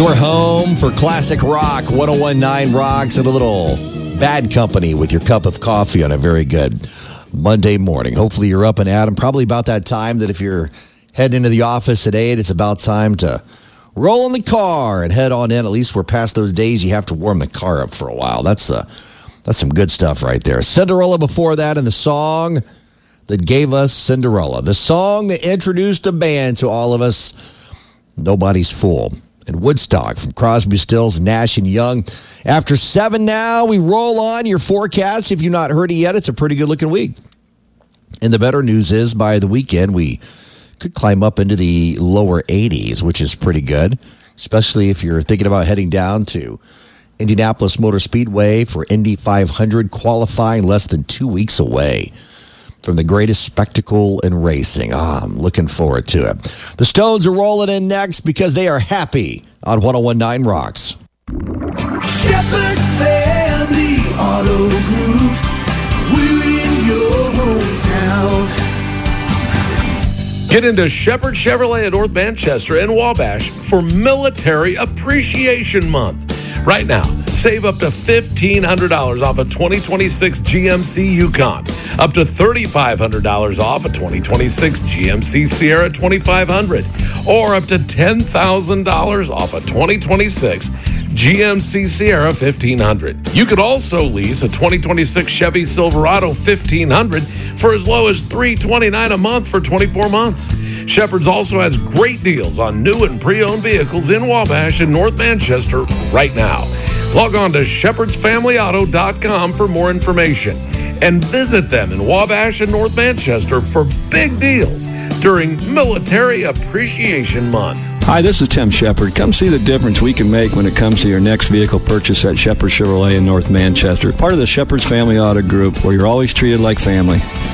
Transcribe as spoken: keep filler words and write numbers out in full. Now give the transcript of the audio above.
Your home for classic rock, one oh one point nine Rocks, and a little Bad Company with your cup of coffee on a very good Monday morning. Hopefully you're up and at 'em. Probably about that time that if you're heading into the office at eight, it's about time to roll in the car and head on in. At least we're past those days you have to warm the car up for a while. That's uh, that's some good stuff right there. Cinderella before that, and the song that gave us Cinderella. The song that introduced a band to all of us, Nobody's Fool. And Woodstock from Crosby, Stills, Nash and Young. After seven now, we roll on your forecast. If you've not heard it yet, it's a pretty good-looking week. And the better news is, by the weekend, we could climb up into the lower eighties, which is pretty good, especially if you're thinking about heading down to Indianapolis Motor Speedway for Indy five hundred, qualifying less than two weeks away from the greatest spectacle in racing. Ah, I'm looking forward to it. The Stones are rolling in next because they are happy on one oh one point nine Rocks. Shepherd Family Auto Group, we're in your hometown. Get into Shepherd Chevrolet at North Manchester and Wabash for Military Appreciation Month. Right now, save up to fifteen hundred dollars off a twenty twenty-six G M C Yukon, up to thirty-five hundred dollars off a twenty twenty-six G M C Sierra twenty-five hundred, or up to ten thousand dollars off a twenty twenty-six G M C Sierra fifteen hundred. You could also lease a twenty twenty-six Chevy Silverado fifteen hundred for as low as three hundred twenty-nine dollars a month for twenty-four months. Shepherd's also has great deals on new and pre-owned vehicles in Wabash and North Manchester right now. Log on to shepherds family auto dot com for more information and visit them in Wabash and North Manchester for big deals during Military Appreciation Month. Hi, this is Tim Shepard. Come see the difference we can make when it comes to your next vehicle purchase at Shepherd Chevrolet in North Manchester, part of the Shepherd's Family Auto Group, where you're always treated like family.